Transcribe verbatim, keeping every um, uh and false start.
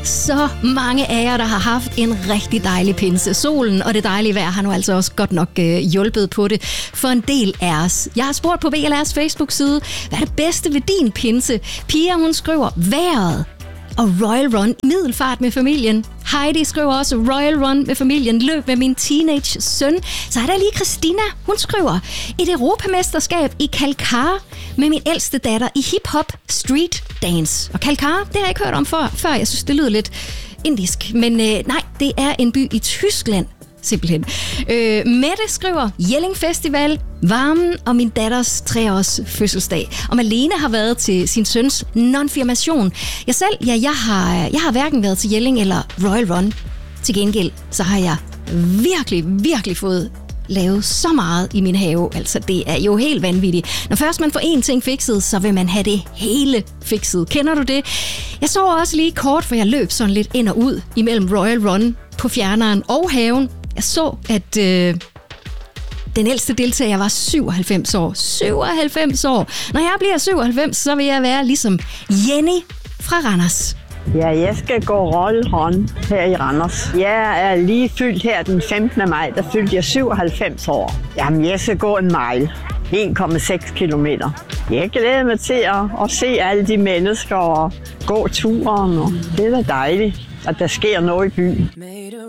så mange af jer, der har haft en rigtig dejlig pinse. Solen og det dejlige vejr har nu altså også godt nok øh, hjulpet på det for en del af os. Jeg har spurgt på V L R's Facebook-side, hvad er det bedste ved din pinse? Pia, hun skriver vejret og Royal Run i Middelfart med familien. Heidi skriver også Royal Run med familien, løb med min teenage søn. Så er der lige Christina, hun skriver et europamesterskab i Kalkar med min ældste datter i hip-hop street dance. Og Kalkar, det har jeg ikke hørt om før, før. Jeg synes, det lyder lidt indisk. Men øh, nej, det er en by i Tyskland. Simpelthen. Øh, Mette skriver Jelling Festival, varmen og min datters treårs fødselsdag. Og Malene har været til sin søns non-firmation. Jeg selv, ja, jeg har, jeg har hverken været til Jelling eller Royal Run. Til gengæld, så har jeg virkelig, virkelig fået lavet så meget i min have. Altså, det er jo helt vanvittigt. Når først man får én ting fikset, så vil man have det hele fikset. Kender du det? Jeg så også lige kort, for jeg løb sådan lidt ind og ud imellem Royal Run på fjerneren og haven. Jeg så, at øh, den ældste deltager var syvoghalvfems år. syvoghalvfems år! Når jeg bliver syvoghalvfems, så vil jeg være ligesom Jenny fra Randers. Ja, jeg skal gå Royal Run her i Randers. Jeg er lige fyldt her den femtende maj, der fyldte jeg syvoghalvfems år. Jamen, jeg skal gå en mile. en komma seks kilometer. Jeg glæder mig til at, at se alle de mennesker og gå turen. Og det er da dejligt, at der sker noget i byen.